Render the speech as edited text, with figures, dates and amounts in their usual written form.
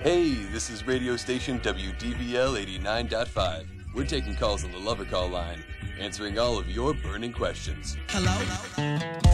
Hey, this is radio station WDVL 89.5. We're taking calls on the Lover Call line, answering all of your burning questions. Hello?